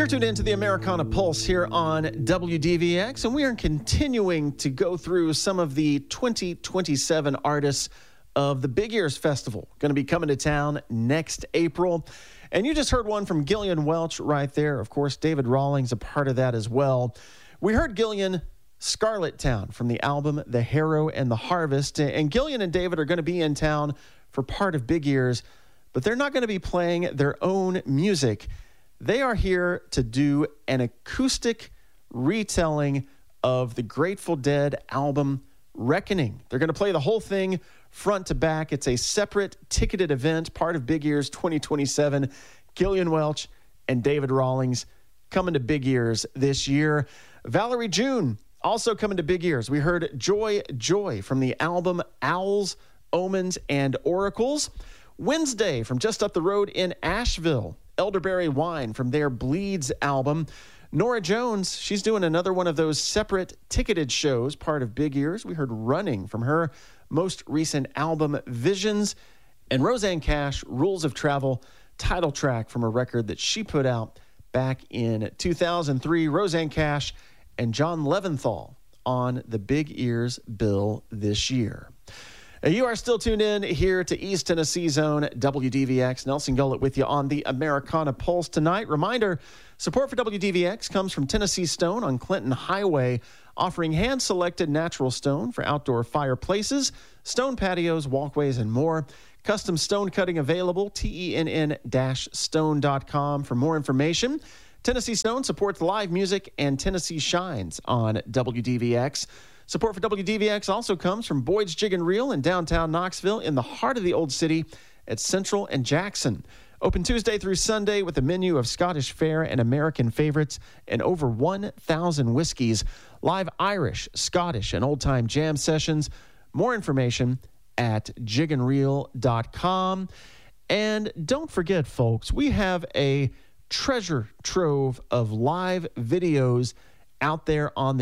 You're tuned into the Americana Pulse here on WDVX, and we are continuing to go through some of the 2027 artists of the Big Ears Festival. Going to be coming to town next April. And you just heard one from Gillian Welch right there. Of course, David Rawlings a part of that as well. We heard Gillian Scarlet Town from the album The Harrow and the Harvest. And Gillian and David are going to be in town for part of Big Ears, but they're not going to be playing their own music. They are here to do an acoustic retelling of the Grateful Dead album Reckoning. They're going to play the whole thing front to back. It's a separate ticketed event, part of Big Ears 2027. Gillian Welch and David Rawlings coming to Big Ears this year. Valerie June also coming to Big Ears. We heard Joy Joy from the album Owls, Omens, and Oracles. Wednesday from just up the road in Asheville, Elderberry Wine from their Bleeds album. Nora Jones, she's doing another one of those separate ticketed shows, part of Big Ears. We heard Running from her most recent album, Visions. And Rosanne Cash, Rules of Travel, title track from a record that she put out back in 2003. Rosanne Cash and John Leventhal on the Big Ears bill this year. You are still tuned in here to East Tennessee Zone, WDVX. Nelson Gullett with you on the Americana Pulse tonight. Reminder, support for WDVX comes from Tennessee Stone on Clinton Highway, offering hand-selected natural stone for outdoor fireplaces, stone patios, walkways, and more. Custom stone cutting available, tenn-stone.com for more information. Tennessee Stone supports live music and Tennessee Shines on WDVX. Support for WDVX also comes from Boyd's Jig and Reel in downtown Knoxville, in the heart of the Old City at Central and Jackson. Open Tuesday through Sunday with a menu of Scottish fare and American favorites and over 1,000 whiskeys. Live Irish, Scottish, and old-time jam sessions. More information at jigandreel.com. And don't forget, folks, we have a treasure trove of live videos out there on the